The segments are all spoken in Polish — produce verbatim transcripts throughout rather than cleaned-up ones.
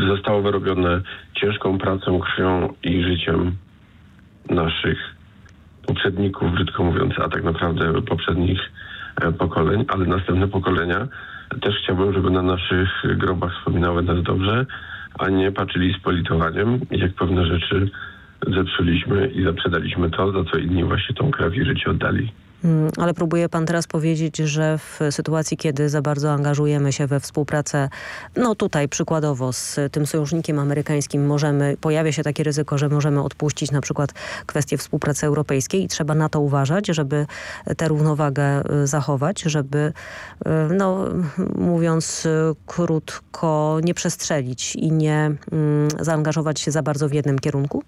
zostało wyrobione ciężką pracą, krwią i życiem naszych poprzedników, brzydko mówiąc, a tak naprawdę poprzednich pokoleń, ale następne pokolenia też chciałbym, żeby na naszych grobach wspominały nas dobrze, a nie patrzyli z politowaniem, jak pewne rzeczy zepsuliśmy i zaprzedaliśmy to, za co inni właśnie tą krew i życie oddali. Ale próbuje pan teraz powiedzieć, że w sytuacji, kiedy za bardzo angażujemy się we współpracę, no tutaj przykładowo z tym sojusznikiem amerykańskim możemy, pojawia się takie ryzyko, że możemy odpuścić na przykład kwestię współpracy europejskiej i trzeba na to uważać, żeby tę równowagę zachować, żeby, no mówiąc krótko, nie przestrzelić i nie mm, zaangażować się za bardzo w jednym kierunku?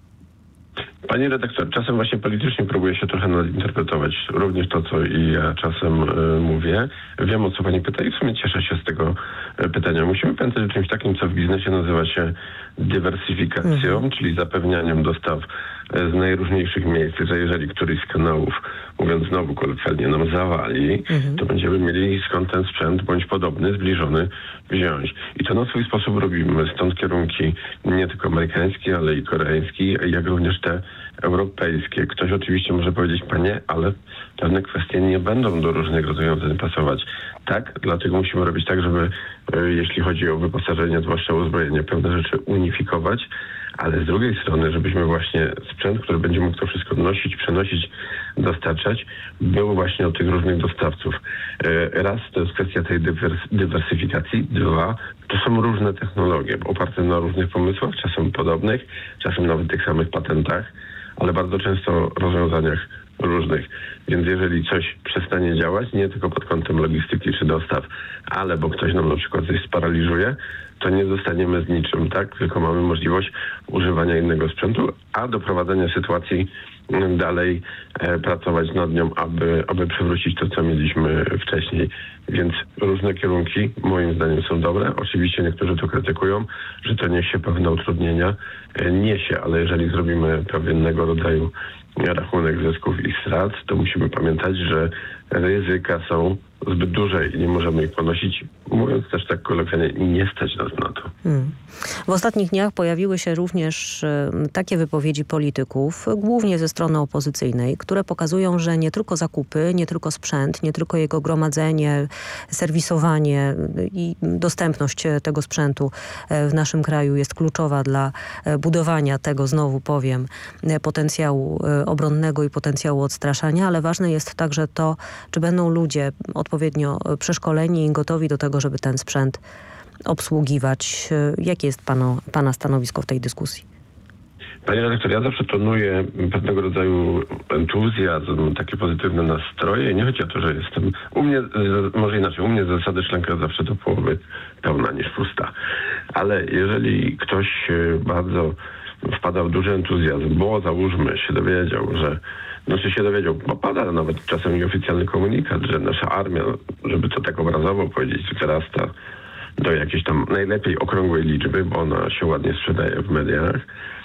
Panie redaktor, czasem właśnie politycznie próbuję się trochę nadinterpretować również to, co i ja czasem y, mówię. Wiem, o co pani pyta i w sumie cieszę się z tego y, pytania. Musimy pamiętać o czymś takim, co w biznesie nazywa się dywersyfikacją, mhm. czyli zapewnianiem dostaw y, z najróżniejszych miejsc, że jeżeli któryś z kanałów, mówiąc znowu kolokwialnie, nam zawali, mhm. to będziemy mieli skąd ten sprzęt, bądź podobny, zbliżony, wziąć. I to na swój sposób robimy. Stąd kierunki nie tylko amerykańskie, ale i koreańskie, jak również te europejskie. Ktoś oczywiście może powiedzieć, panie, ale pewne kwestie nie będą do różnych rozwiązań pasować. Tak, dlatego musimy robić tak, żeby jeśli chodzi o wyposażenie, zwłaszcza uzbrojenie, pewne rzeczy unifikować, ale z drugiej strony, żebyśmy właśnie sprzęt, który będzie mógł to wszystko nosić, przenosić, dostarczać, był właśnie od tych różnych dostawców. Raz, to jest kwestia tej dywers- dywersyfikacji. Dwa, to są różne technologie, oparte na różnych pomysłach, czasem podobnych, czasem nawet tych samych patentach, ale bardzo często rozwiązaniach różnych. Więc jeżeli coś przestanie działać, nie tylko pod kątem logistyki czy dostaw, ale bo ktoś nam na przykład coś sparaliżuje, to nie zostaniemy z niczym, tak? Tylko mamy możliwość używania innego sprzętu, a doprowadzenia sytuacji dalej e, pracować nad nią, aby, aby przywrócić to, co mieliśmy wcześniej. Więc różne kierunki moim zdaniem są dobre. Oczywiście niektórzy to krytykują, że to niesie pewne utrudnienia. E, niesie, ale jeżeli zrobimy pewnego rodzaju rachunek zysków i strat, to musimy pamiętać, że ryzyka są zbyt duże i nie możemy ich ponosić, mówiąc też tak kolokwialnie, nie stać nas na to. Hmm. W ostatnich dniach pojawiły się również y, takie wypowiedzi polityków, głównie ze strony opozycyjnej, które pokazują, że nie tylko zakupy, nie tylko sprzęt, nie tylko jego gromadzenie, serwisowanie i dostępność tego sprzętu w naszym kraju jest kluczowa dla budowania tego, znowu powiem, potencjału obronnego i potencjału odstraszania, ale ważne jest także to, czy będą ludzie odpowiednio przeszkoleni i gotowi do tego, żeby ten sprzęt obsługiwać. Jakie jest panu, pana stanowisko w tej dyskusji? Panie redaktor, ja zawsze tonuję pewnego rodzaju entuzjazm, takie pozytywne nastroje. Nie chodzi o to, że jestem... U mnie, może inaczej, u mnie z zasady szklanka zawsze do połowy pełna niż pusta. Ale jeżeli ktoś bardzo wpada w duży entuzjazm, bo załóżmy się dowiedział, że Znaczy się dowiedział, bo pada nawet czasem nieoficjalny komunikat, że nasza armia, żeby to tak obrazowo powiedzieć, wzrasta do jakiejś tam najlepiej okrągłej liczby, bo ona się ładnie sprzedaje w mediach,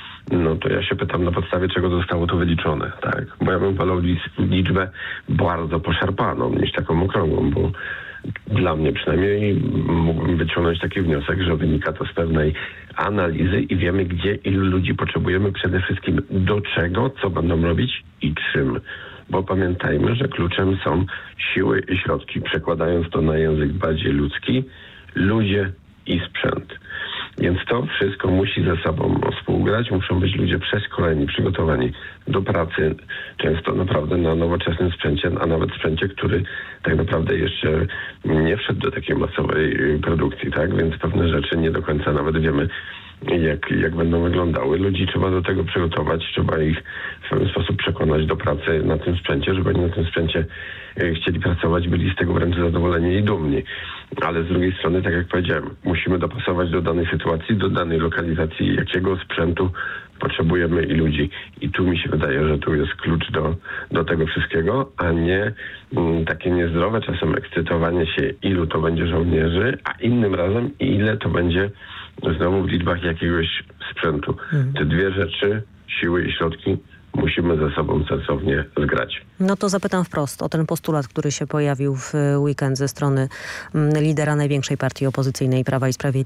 no to ja się pytam, na podstawie czego zostało to wyliczone, tak? Bo ja bym wolał liczbę bardzo poszarpaną niż taką okrągłą, bo dla mnie przynajmniej mógłbym wyciągnąć taki wniosek, że wynika to z pewnej analizy i wiemy, gdzie, ilu ludzi potrzebujemy, przede wszystkim do czego, co będą robić i czym. Bo pamiętajmy, że kluczem są siły i środki. Przekładając to na język bardziej ludzki, ludzie i sprzęt. Więc to wszystko musi ze sobą współgrać. Muszą być ludzie przeszkoleni, przygotowani do pracy, często naprawdę na nowoczesnym sprzęcie, a nawet sprzęcie, który tak naprawdę jeszcze nie wszedł do takiej masowej produkcji, tak? Więc pewne rzeczy nie do końca nawet wiemy, jak, jak będą wyglądały. Ludzi trzeba do tego przygotować, trzeba ich w pewien sposób przekonać do pracy na tym sprzęcie, żeby oni na tym sprzęcie chcieli pracować, byli z tego wręcz zadowoleni i dumni. Ale z drugiej strony, tak jak powiedziałem, musimy dopasować do danej sytuacji, do danej lokalizacji, jakiego sprzętu potrzebujemy i ludzi. I tu mi się wydaje, że tu jest klucz do, do tego wszystkiego, a nie mm, takie niezdrowe czasem ekscytowanie się, ilu to będzie żołnierzy, a innym razem ile to będzie znowu w liczbach jakiegoś sprzętu. Mhm. Te dwie rzeczy, siły i środki, musimy ze sobą sensownie zgrać. No to zapytam wprost o ten postulat, który się pojawił w weekend ze strony lidera największej partii opozycyjnej Prawa i Sprawiedliwości.